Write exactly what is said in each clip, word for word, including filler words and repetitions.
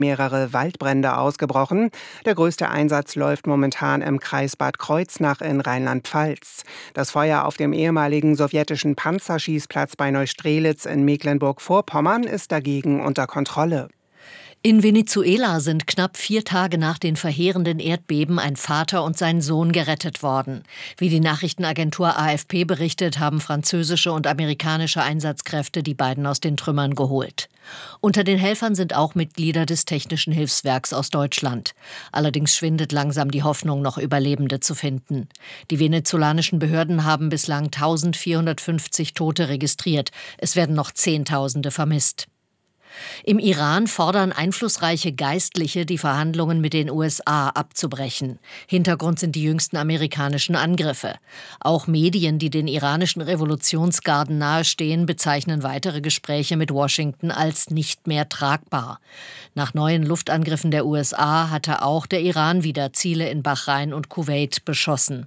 mehrere Waldbrände ausgebrochen. Der größte Einsatz läuft momentan im Kreis Bad Kreuznach in Rheinland-Pfalz. Das Feuer auf dem ehemaligen sowjetischen Panzerschießplatz bei Neustrelitz in Mecklenburg-Vorpommern ist dagegen unter Kontrolle. In Venezuela sind knapp vier Tage nach den verheerenden Erdbeben ein Vater und sein Sohn gerettet worden. Wie die Nachrichtenagentur A F P berichtet, haben französische und amerikanische Einsatzkräfte die beiden aus den Trümmern geholt. Unter den Helfern sind auch Mitglieder des Technischen Hilfswerks aus Deutschland. Allerdings schwindet langsam die Hoffnung, noch Überlebende zu finden. Die venezolanischen Behörden haben bislang eintausendvierhundertfünfzig Tote registriert. Es werden noch Zehntausende vermisst. Im Iran fordern einflussreiche Geistliche, die Verhandlungen mit den U S A abzubrechen. Hintergrund sind die jüngsten amerikanischen Angriffe. Auch Medien, die den iranischen Revolutionsgarden nahestehen, bezeichnen weitere Gespräche mit Washington als nicht mehr tragbar. Nach neuen Luftangriffen der U S A hatte auch der Iran wieder Ziele in Bahrain und Kuwait beschossen.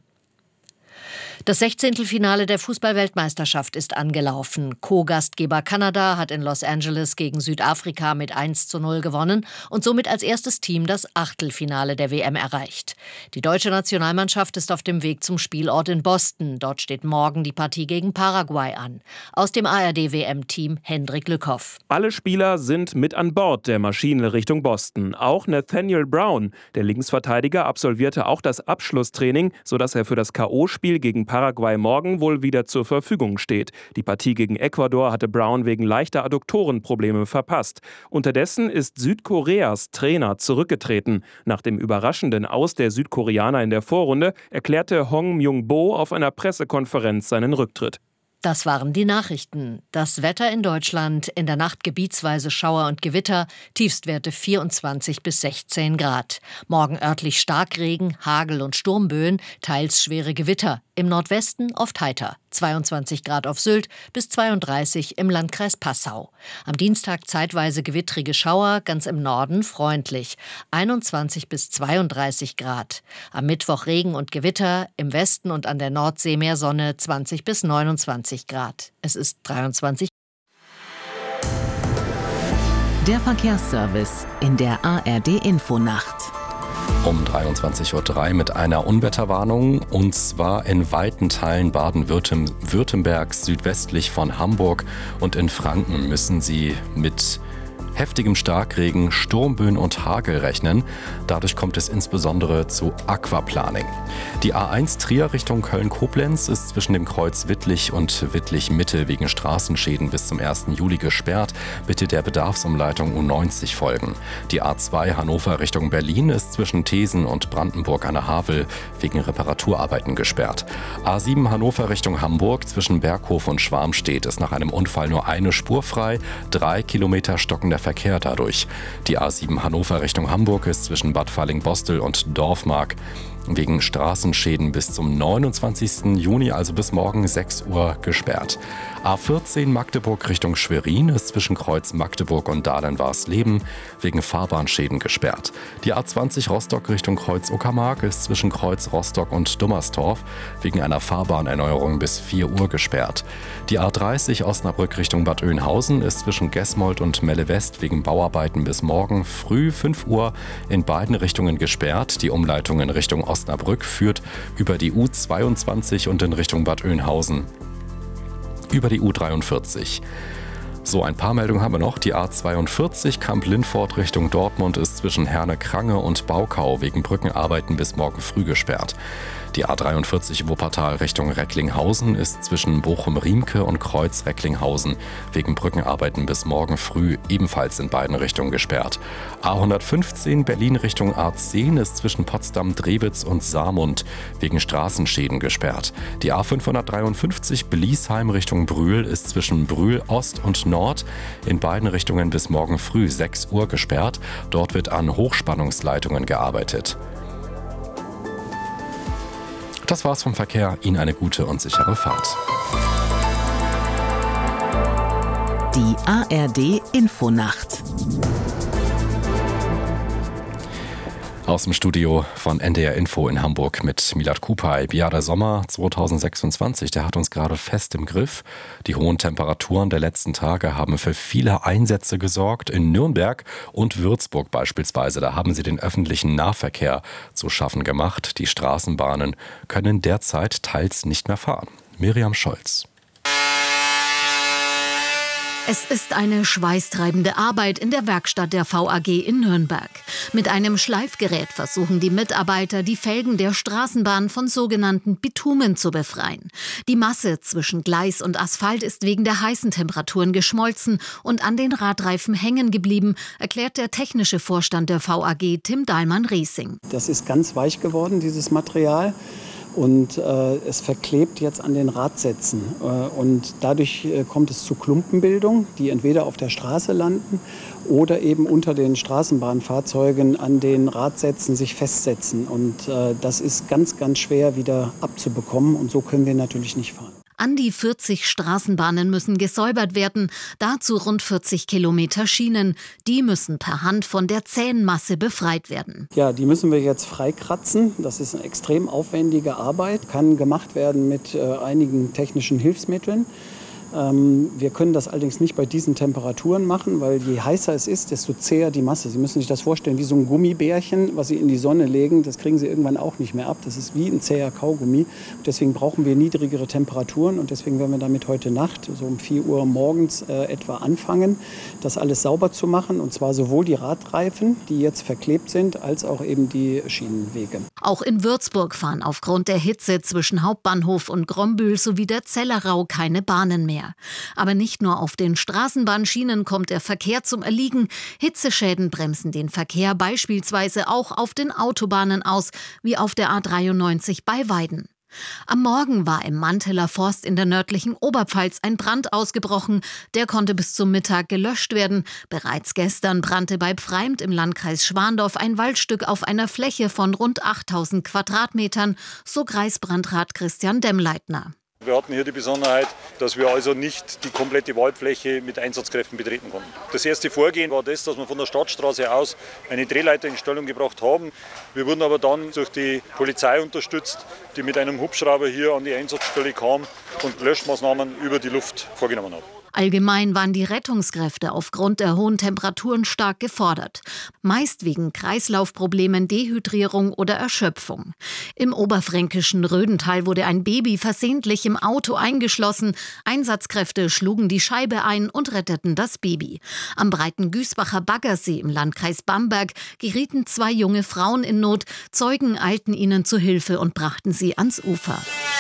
Das Sechzehntelfinale der Fußball-Weltmeisterschaft ist angelaufen. Co-Gastgeber Kanada hat in Los Angeles gegen Südafrika mit eins zu null gewonnen und somit als erstes Team das Achtelfinale der W M erreicht. Die deutsche Nationalmannschaft ist auf dem Weg zum Spielort in Boston. Dort steht morgen die Partie gegen Paraguay an. Aus dem A R D-W M-Team Hendrik Lückhoff. Alle Spieler sind mit an Bord der Maschine Richtung Boston. Auch Nathaniel Brown, der Linksverteidiger, absolvierte auch das Abschlusstraining, sodass er für das K O-Spiel gegen Paraguay morgen wohl wieder zur Verfügung steht. Die Partie gegen Ecuador hatte Brown wegen leichter Adduktorenprobleme verpasst. Unterdessen ist Südkoreas Trainer zurückgetreten. Nach dem überraschenden Aus der Südkoreaner in der Vorrunde erklärte Hong Myung-bo auf einer Pressekonferenz seinen Rücktritt. Das waren die Nachrichten. Das Wetter in Deutschland, in der Nacht gebietsweise Schauer und Gewitter, Tiefstwerte vierundzwanzig bis sechzehn Grad. Morgen örtlich Starkregen, Hagel und Sturmböen, teils schwere Gewitter. Im Nordwesten oft heiter, zweiundzwanzig Grad auf Sylt bis zweiunddreißig im Landkreis Passau. Am Dienstag zeitweise gewittrige Schauer, ganz im Norden freundlich, einundzwanzig bis zweiunddreißig Grad. Am Mittwoch Regen und Gewitter, im Westen und an der Nordsee mehr Sonne, zwanzig bis neunundzwanzig Grad. Es ist dreiundzwanzig. Der Verkehrsservice in der A R D-Infonacht. Um dreiundzwanzig Uhr drei mit einer Unwetterwarnung, und zwar in weiten Teilen Baden-Württembergs südwestlich von Hamburg und in Franken müssen Sie mit heftigem Starkregen, Sturmböen und Hagel rechnen. Dadurch kommt es insbesondere zu Aquaplaning. Die A eins Trier Richtung Köln-Koblenz ist zwischen dem Kreuz Wittlich und Wittlich-Mitte wegen Straßenschäden bis zum ersten Juli gesperrt. Bitte der Bedarfsumleitung U neunzig folgen. Die A zwei Hannover Richtung Berlin ist zwischen Thesen und Brandenburg an der Havel wegen Reparaturarbeiten gesperrt. A sieben Hannover Richtung Hamburg zwischen Berghof und Schwarmstedt ist nach einem Unfall nur eine Spur frei. Drei Kilometer stockender Verkehr dadurch. Die A sieben Hannover Richtung Hamburg ist zwischen Bad Falling-Bostel und Dorfmark wegen Straßenschäden bis zum neunundzwanzigsten Juni, also bis morgen sechs Uhr, gesperrt. A vierzehn Magdeburg Richtung Schwerin ist zwischen Kreuz Magdeburg und Dahlen-Warsleben wegen Fahrbahnschäden gesperrt. Die A zwanzig Rostock Richtung Kreuz Uckermark ist zwischen Kreuz Rostock und Dummerstorf wegen einer Fahrbahnerneuerung bis vier Uhr gesperrt. Die A dreißig Osnabrück Richtung Bad Oeynhausen ist zwischen Gesmold und Melle West wegen Bauarbeiten bis morgen früh fünf Uhr in beiden Richtungen gesperrt. Die Umleitung in Richtung Osnabrück führt über die U zweiundzwanzig und in Richtung Bad Oeynhausen über die U dreiundvierzig. So, ein paar Meldungen haben wir noch. Die A zweiundvierzig Kamp-Lindfort Richtung Dortmund ist zwischen Herne-Krange und Baukau wegen Brückenarbeiten bis morgen früh gesperrt. Die A dreiundvierzig Wuppertal Richtung Recklinghausen ist zwischen Bochum-Riemke und Kreuz-Recklinghausen wegen Brückenarbeiten bis morgen früh ebenfalls in beiden Richtungen gesperrt. A hundertfünfzehn Berlin Richtung A zehn ist zwischen Potsdam-Drewitz und Saarmund wegen Straßenschäden gesperrt. Die A fünfhundertdreiundfünfzig Bliesheim Richtung Brühl ist zwischen Brühl Ost und Nord in beiden Richtungen bis morgen früh sechs Uhr gesperrt. Dort wird an Hochspannungsleitungen gearbeitet. Das war's vom Verkehr. Ihnen eine gute und sichere Fahrt. Die A R D Infonacht. Aus dem Studio von N D R Info in Hamburg mit Milad Kupay. Ja, der Sommer zweitausendsechsundzwanzig, der hat uns gerade fest im Griff. Die hohen Temperaturen der letzten Tage haben für viele Einsätze gesorgt. In Nürnberg und Würzburg beispielsweise, da haben sie den öffentlichen Nahverkehr zu schaffen gemacht. Die Straßenbahnen können derzeit teils nicht mehr fahren. Miriam Scholz. Es ist eine schweißtreibende Arbeit in der Werkstatt der V A G in Nürnberg. Mit einem Schleifgerät versuchen die Mitarbeiter, die Felgen der Straßenbahn von sogenannten Bitumen zu befreien. Die Masse zwischen Gleis und Asphalt ist wegen der heißen Temperaturen geschmolzen und an den Radreifen hängen geblieben, erklärt der technische Vorstand der V A G, Tim Dahlmann-Riesing. Das ist ganz weich geworden, dieses Material. Und äh, es verklebt jetzt an den Radsätzen. Äh, und dadurch äh, kommt es zu Klumpenbildung, die entweder auf der Straße landen oder eben unter den Straßenbahnfahrzeugen an den Radsätzen sich festsetzen. Und äh, das ist ganz, ganz schwer wieder abzubekommen. Und so können wir natürlich nicht fahren. An die vierzig Straßenbahnen müssen gesäubert werden, dazu rund vierzig Kilometer Schienen. Die müssen per Hand von der zähen Masse befreit werden. Ja, die müssen wir jetzt freikratzen. Das ist eine extrem aufwendige Arbeit, kann gemacht werden mit äh, einigen technischen Hilfsmitteln. Ähm, wir können das allerdings nicht bei diesen Temperaturen machen, weil je heißer es ist, desto zäher die Masse. Sie müssen sich das vorstellen wie so ein Gummibärchen, was Sie in die Sonne legen. Das kriegen Sie irgendwann auch nicht mehr ab. Das ist wie ein zäher Kaugummi. Deswegen brauchen wir niedrigere Temperaturen und deswegen werden wir damit heute Nacht, so um vier Uhr morgens äh, etwa anfangen, das alles sauber zu machen. Und zwar sowohl die Radreifen, die jetzt verklebt sind, als auch eben die Schienenwege. Auch in Würzburg fahren aufgrund der Hitze zwischen Hauptbahnhof und Grombühl sowie der Zellerau keine Bahnen mehr. Aber nicht nur auf den Straßenbahnschienen kommt der Verkehr zum Erliegen. Hitzeschäden bremsen den Verkehr beispielsweise auch auf den Autobahnen aus, wie auf der A dreiundneunzig bei Weiden. Am Morgen war im Manteler Forst in der nördlichen Oberpfalz ein Brand ausgebrochen. Der konnte bis zum Mittag gelöscht werden. Bereits gestern brannte bei Pfreimt im Landkreis Schwandorf ein Waldstück auf einer Fläche von rund achttausend Quadratmetern, so Kreisbrandrat Christian Demmleitner. Wir hatten hier die Besonderheit, dass wir also nicht die komplette Waldfläche mit Einsatzkräften betreten konnten. Das erste Vorgehen war das, dass wir von der Stadtstraße aus eine Drehleiter in Stellung gebracht haben. Wir wurden aber dann durch die Polizei unterstützt, die mit einem Hubschrauber hier an die Einsatzstelle kam und Löschmaßnahmen über die Luft vorgenommen hat. Allgemein waren die Rettungskräfte aufgrund der hohen Temperaturen stark gefordert. Meist wegen Kreislaufproblemen, Dehydrierung oder Erschöpfung. Im oberfränkischen Rödental wurde ein Baby versehentlich im Auto eingeschlossen. Einsatzkräfte schlugen die Scheibe ein und retteten das Baby. Am breiten Güßbacher Baggersee im Landkreis Bamberg gerieten zwei junge Frauen in Not. Zeugen eilten ihnen zu Hilfe und brachten sie ans Ufer.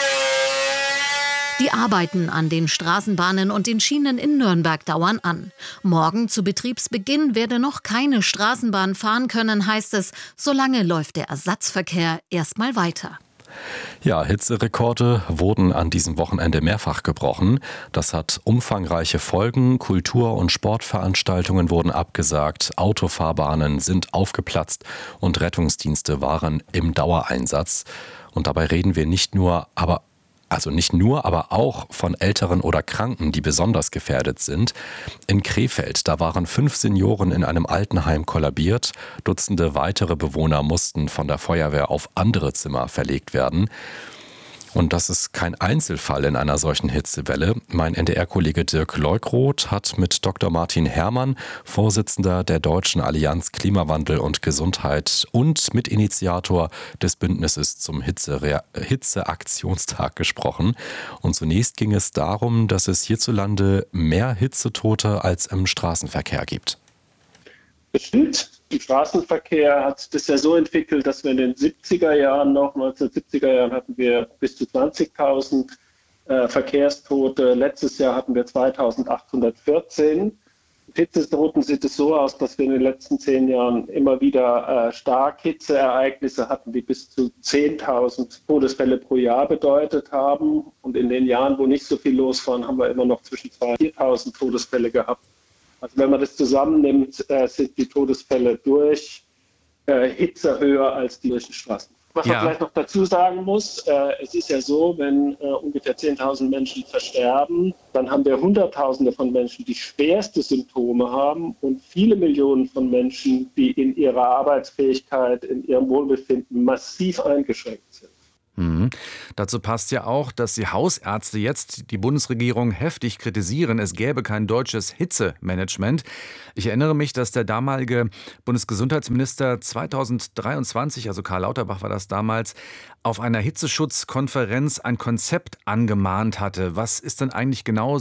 Die Arbeiten an den Straßenbahnen und den Schienen in Nürnberg dauern an. Morgen zu Betriebsbeginn werde noch keine Straßenbahn fahren können, heißt es. Solange läuft der Ersatzverkehr erstmal weiter. Ja, Hitzerekorde wurden an diesem Wochenende mehrfach gebrochen. Das hat umfangreiche Folgen. Kultur- und Sportveranstaltungen wurden abgesagt, Autofahrbahnen sind aufgeplatzt und Rettungsdienste waren im Dauereinsatz. Und dabei reden wir nicht nur, aber Also nicht nur, aber auch von Älteren oder Kranken, die besonders gefährdet sind. In Krefeld, da waren fünf Senioren in einem Altenheim kollabiert. Dutzende weitere Bewohner mussten von der Feuerwehr auf andere Zimmer verlegt werden. Und das ist kein Einzelfall in einer solchen Hitzewelle. Mein N D R-Kollege Dirk Leukroth hat mit Doktor Martin Herrmann, Vorsitzender der Deutschen Allianz Klimawandel und Gesundheit und Mitinitiator des Bündnisses zum Hitze- Hitzeaktionstag gesprochen. Und zunächst ging es darum, dass es hierzulande mehr Hitzetote als im Straßenverkehr gibt. Bestimmt. Im Straßenverkehr hat sich das ja so entwickelt, dass wir in den siebziger Jahren noch, neunzehnhundertsiebziger Jahren hatten wir bis zu zwanzigtausend äh, Verkehrstote. Letztes Jahr hatten wir zweitausendachthundertvierzehn. Hitzetoten sieht es so aus, dass wir in den letzten zehn Jahren immer wieder äh, stark Hitzeereignisse hatten, die bis zu zehntausend Todesfälle pro Jahr bedeutet haben. Und in den Jahren, wo nicht so viel los war, haben wir immer noch zwischen zweitausend und viertausend Todesfälle gehabt. Also wenn man das zusammennimmt, äh, sind die Todesfälle durch äh, Hitze höher als die durch den Straßen. Was Ja. man vielleicht noch dazu sagen muss, äh, es ist ja so, wenn äh, ungefähr zehntausend Menschen versterben, dann haben wir Hunderttausende von Menschen, die schwerste Symptome haben und viele Millionen von Menschen, die in ihrer Arbeitsfähigkeit, in ihrem Wohlbefinden massiv eingeschränkt sind. Mhm. Dazu passt ja auch, dass die Hausärzte jetzt die Bundesregierung heftig kritisieren. Es gäbe kein deutsches Hitzemanagement. Ich erinnere mich, dass der damalige Bundesgesundheitsminister zweitausenddreiundzwanzig, also Karl Lauterbach war das damals, auf einer Hitzeschutzkonferenz ein Konzept angemahnt hatte. Was ist denn eigentlich genau